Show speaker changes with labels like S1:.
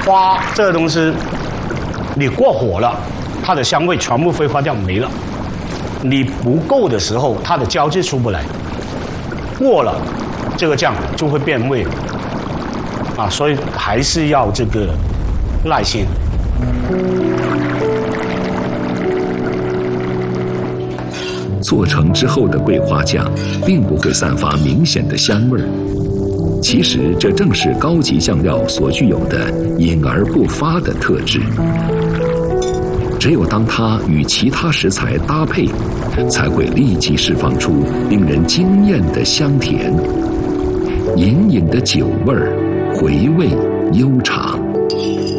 S1: 花这个东西，你过火了，它的香味全部挥发掉没了。你不够的时候，它的胶质出不来。过了，这个酱就会变味啊，所以还是要这个耐心。
S2: 做成之后的桂花酱，并不会散发明显的香味儿。其实，这正是高级酱料所具有的隐而不发的特质。只有当它与其他食材搭配，才会立即释放出令人惊艳的香甜，隐隐的酒味儿，回味悠长。